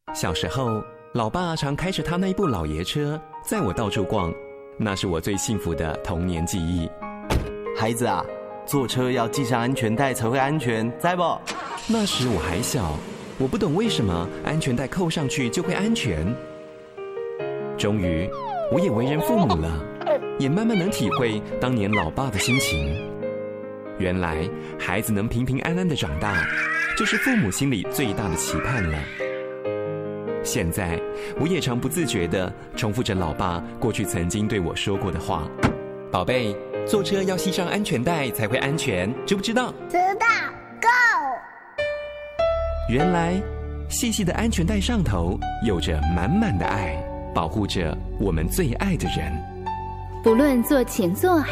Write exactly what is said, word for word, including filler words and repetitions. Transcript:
小时候，老爸常开着他那一部老爷车载我到处逛，那是我最幸福的童年记忆。 孩子啊，坐车要系上安全带才会安全，知不？ 那时我还小，我不懂为什么安全带扣上去就会安全。终于，我也为人父母了，也慢慢能体会当年老爸的心情。原来，孩子能平平安安的长大，这是父母心里最大的期盼了。现在，我也常不自觉地重复着老爸过去曾经对我说过的话：宝贝，坐车要系上安全带才会安全，知不知道？ 知道。Go。 原来，细细的安全带上头有着满满的爱，保护着我们最爱的人。 不论坐前座